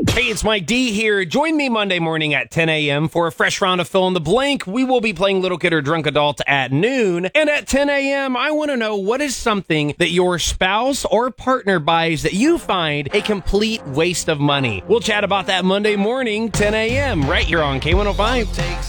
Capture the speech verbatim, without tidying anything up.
Hey, it's Mike D here. Join me Monday morning at ten a.m. for a fresh round of Fill in the Blank. We will be playing Little Kid or Drunk Adult at noon. And at ten a.m., I want to know what is something that your spouse or partner buys that you find a complete waste of money. We'll chat about that Monday morning, ten a.m. right here on K one oh five.